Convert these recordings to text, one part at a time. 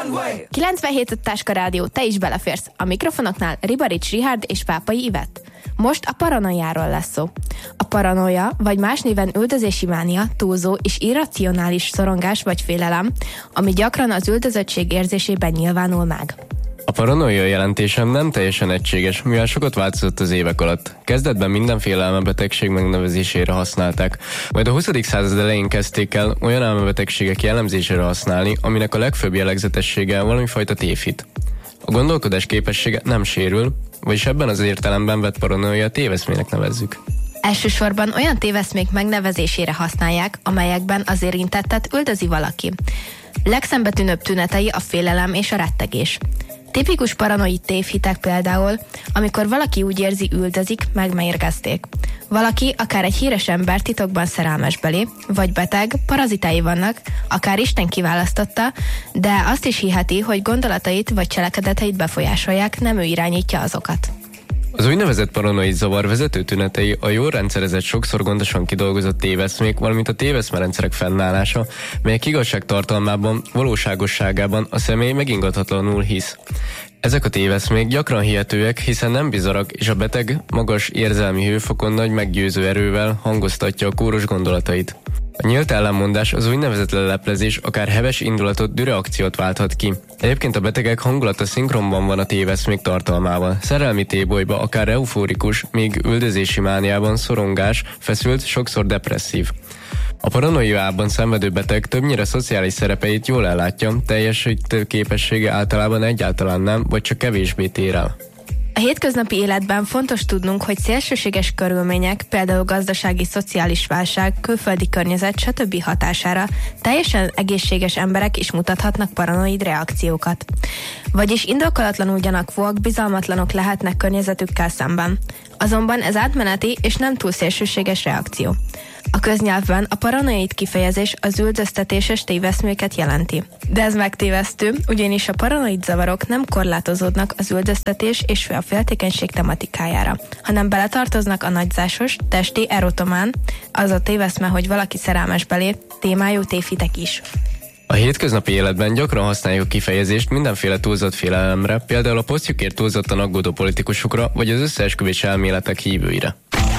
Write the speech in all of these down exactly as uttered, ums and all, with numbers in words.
kilencvenhét Táska Rádió, te is beleférsz. A mikrofonoknál Ribarics Richárd és Pápai Ivett. Most a paranoiáról lesz szó. A paranoia, vagy más néven üldözési mánia, túlzó és irracionális szorongás vagy félelem, ami gyakran az üldözöttség érzésében nyilvánul meg. A paranoia jelentésem nem teljesen egységes, mivel sokat változott az évek alatt. Kezdetben mindenféle elmebetegség megnevezésére használták, majd a huszadik század elején kezdték el olyan elmebetegségek jellemzésére használni, aminek a legfőbb jellegzetessége valamifajta tévhit. A gondolkodás képessége nem sérül, vagyis ebben az értelemben vett paranoia téveszmének nevezzük. Elsősorban olyan téveszmék megnevezésére használják, amelyekben az érintettet üldözi valaki. Legszembetűnőbb tünetei a félelem és a rettegés. Tipikus paranoid tévhitek például, amikor valaki úgy érzi, üldözik, megmérgezték. Valaki, akár egy híres ember titokban szerelmes belé, vagy beteg, parazitái vannak, akár Isten kiválasztotta, de azt is hiheti, hogy gondolatait vagy cselekedeteit befolyásolják, nem ő irányítja azokat. Az úgynevezett paranoid zavar vezető tünetei a jól rendszerezett, sokszor gondosan kidolgozott téveszmék, valamint a téveszmerendszerek fennállása, melyek igazság tartalmában, valóságosságában a személy megingathatlanul hisz. Ezek a téveszmék gyakran hihetőek, hiszen nem bizarak, és a beteg magas érzelmi hőfokon nagy meggyőző erővel hangoztatja a kóros gondolatait. A nyílt ellenmondás, az úgynevezett leleplezés akár heves indulatot, düreakciót válthat ki. Egyébként a betegek hangulata szinkronban van a téveszmék tartalmával. Szerelmi tébolyba akár eufórikus, míg üldözési mániában szorongás, feszült, sokszor depresszív. A paranoiában szenvedő beteg többnyire szociális szerepeit jól ellátja, teljesítő képessége általában egyáltalán nem, vagy csak kevésbé tér el. A hétköznapi életben fontos tudnunk, hogy szélsőséges körülmények, például gazdasági, szociális válság, külföldi környezet, stb. Hatására teljesen egészséges emberek is mutathatnak paranoid reakciókat. Vagyis indokolatlanul gyanakvóak, bizalmatlanok lehetnek környezetükkel szemben. Azonban ez átmeneti és nem túl szélsőséges reakció. A köznyelvben a paranoid kifejezés az üldöztetéses téveszméket jelenti. De ez megtévesztő, ugyanis a paranoid zavarok nem korlátozódnak az üldöztetés és a féltékenység tematikájára, hanem beletartoznak a nagyzásos, testi, erotomán, az a téveszme, hogy valaki szerelmes belé, témájú tévhitek is. A hétköznapi életben gyakran használjuk a kifejezést mindenféle túlzott félelemre, például a posztjukért túlzottan aggódó politikusokra, vagy az összeesküvés elméletek hívőire.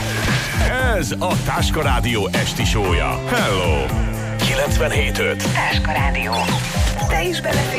Ez a Táska Rádió esti sója. Hello! kilencvenhét öt. Táska Rádió. Te is beleférsz.